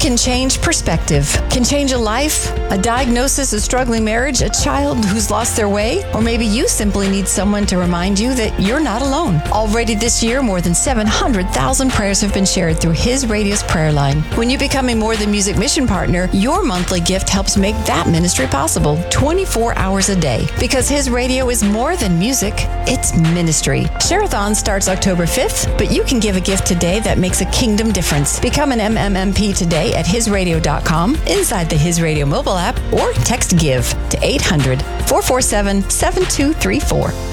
can change perspective, can change a life, a diagnosis, a struggling marriage, a child who's lost their way, or maybe you simply need someone to remind you that you're not alone. Already this year, more than 700,000 prayers have been shared through His Radio's prayer line. When you become a More Than Music mission partner, your monthly gift helps make that ministry possible 24 hours a day. Because His Radio is more than music, it's ministry. Share-a-thon starts October 5th, but you can give a gift today that makes a kingdom difference. Become an MMMP today at hisradio.com, inside the His Radio mobile app, or text GIVE to 800-447-7234.